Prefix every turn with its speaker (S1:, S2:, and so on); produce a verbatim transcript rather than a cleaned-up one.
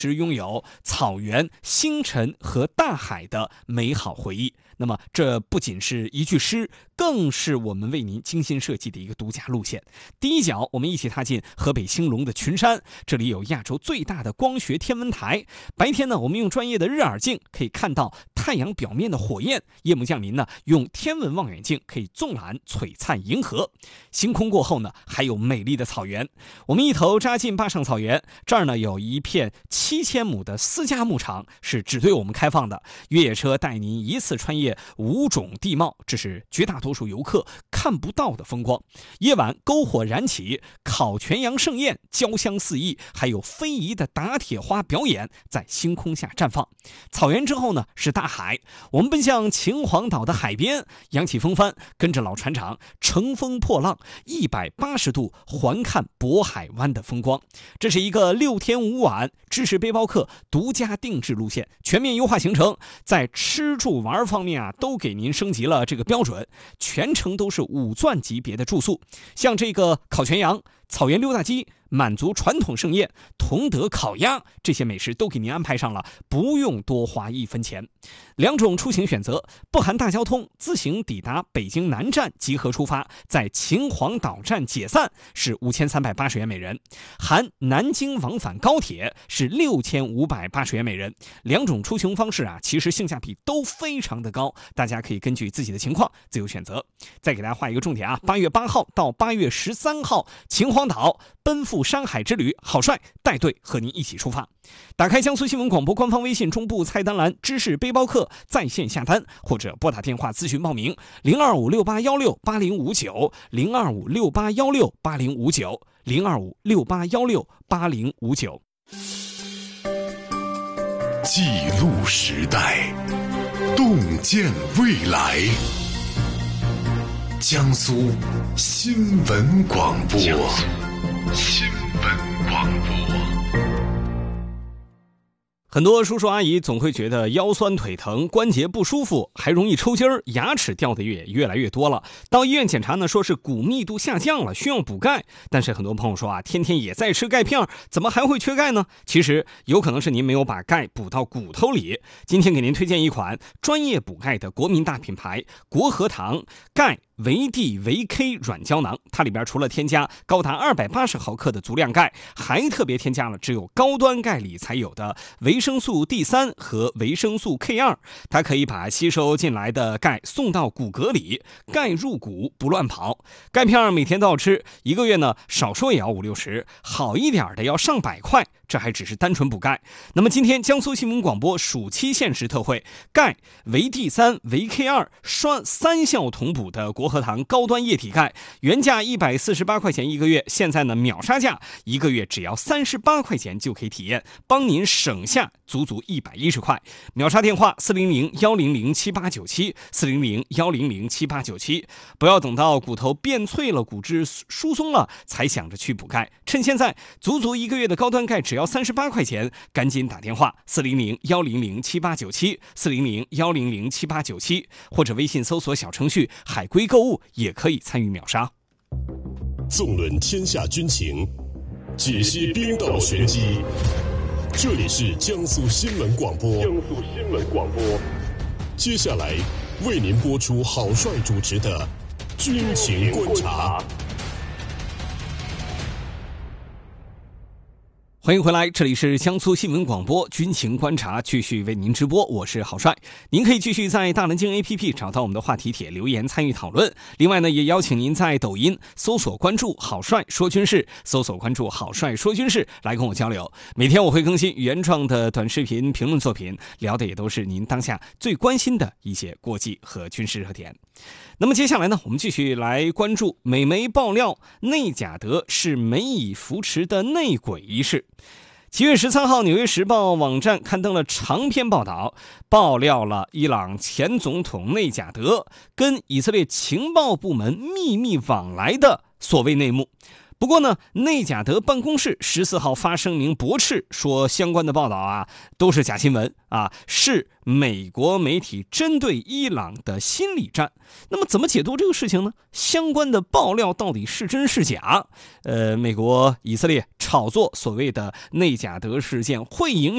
S1: 是拥有草原、星辰和大海的美好回忆。那么这不仅是一句诗，更是我们为您精心设计的一个独家路线。第一脚，我们一起踏进河北兴隆的群山，这里有亚洲最大的光学天文台。白天呢，我们用专业的日耳镜可以看到太阳表面的火焰；夜幕降临呢，用天文望远镜可以纵览璀璨银河。星空过后呢，还有美丽的草原。我们一头扎进坝上草原，这儿呢有一片七千亩的私家牧场，是只对我们开放的。越野车带您一次穿越五种地貌，这是绝大多数游客看不到的风光。夜晚篝火燃起，烤全羊盛宴，焦香四溢，还有非遗的打铁花表演在星空下绽放。草原之后呢是大海，我们奔向秦皇岛的海边，扬起风帆，跟着老船长乘风破浪，一百八十度环看渤海湾的风光。这是一个六天五晚知识背包客独家定制路线，全面优化行程，在吃住玩方面啊都给您升级了这个标准，全程都是五钻级别的住宿。像这个烤全羊、草原溜达鸡、满族传统盛宴、同德烤鸭，这些美食都给您安排上了，不用多花一分钱。两种出行选择，不含大交通，自行抵达北京南站集合出发，在秦皇岛站解散是五千三百八十元每人，含南京往返高铁是六千五百八十元每人。两种出行方式啊，其实性价比都非常的高，大家可以根据自己的情况自由选择。再给大家画一个重点啊，八月八号到八月十三号，秦皇岛奔赴山海之旅，郝帅带队和您一起出发。打开江苏新闻广播官方微信中部菜单栏知识背包客在线下单，或者拨打电话咨询报名零二五六八幺六八零五九零二五六八幺六八零五九零二五六八幺六八零五九。
S2: 记录时代，洞见未来。江苏新闻广播，新闻广播。
S1: 很多叔叔阿姨总会觉得腰酸腿疼、关节不舒服，还容易抽筋儿，牙齿掉的也越来越多了。到医院检查呢，说是骨密度下降了，需要补钙。但是很多朋友说啊，天天也在吃钙片，怎么还会缺钙呢？其实有可能是您没有把钙补到骨头里。今天给您推荐一款专业补钙的国民大品牌国和堂钙维 D 维 K 软胶囊，它里边除了添加高达二百八十毫克的足量钙，还特别添加了只有高端钙里才有的维生素 D 三 和维生素 K 二， 它可以把吸收进来的钙送到骨骼里，钙入骨不乱跑。钙片每天都要吃，一个月呢少说也要五六十，好一点的要上百块，这还只是单纯补钙。那么今天江苏新闻广播暑期限时特惠，钙维 D 三 维 K 二 双三效同补的国和堂高端液体钙，原价一百四十八块钱一个月，现在呢秒杀价，一个月只要三十八块钱就可以体验，帮您省下足足一百一十块。秒杀电话四零零幺零零七八九七四零零幺零零七八九七。不要等到骨头变脆了，骨质疏松了才想着去补钙，趁现在足足一个月的高端钙只要三十八块钱，赶紧打电话四零零幺零零七八九七四零零幺零零七八九七，或者微信搜索小程序海龟购物也可以参与秒杀。
S3: 纵论天下军情，解析兵道玄机，这里是江苏新闻广播。江苏新闻广播，接下来为您播出郝帅主持的军情观察。
S1: 欢迎回来，这里是江苏新闻广播军情观察，继续为您直播，我是郝帅。您可以继续在大蓝鲸 A P P 找到我们的话题帖留言参与讨论。另外呢，也邀请您在抖音搜索关注郝帅说军事，搜索关注郝帅说军事来跟我交流。每天我会更新原创的短视频评论作品，聊的也都是您当下最关心的一些国际和军事热点。那么接下来呢，我们继续来关注美媒爆料内贾德是美以扶持的内鬼一事。七月十三号，《纽约时报》网站刊登了长篇报道，爆料了伊朗前总统内贾德跟以色列情报部门秘密往来的所谓内幕。不过呢，内贾德办公室十四号发声明驳斥，说相关的报道啊都是假新闻啊，是美国媒体针对伊朗的心理战。那么怎么解读这个事情呢？相关的爆料到底是真是假？呃，美国、以色列炒作所谓的内贾德事件会影响